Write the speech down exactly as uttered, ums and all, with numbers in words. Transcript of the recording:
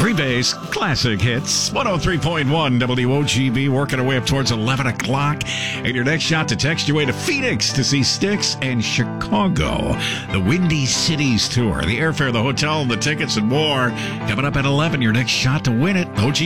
Green Bay's classic hits. one oh three point one W O G B, working our way up towards eleven o'clock. And your next shot to text your way to Phoenix to see Styx and Chicago. The Windy Cities Tour. The airfare, the hotel, the tickets, and more. Coming up at eleven, your next shot to win it. O G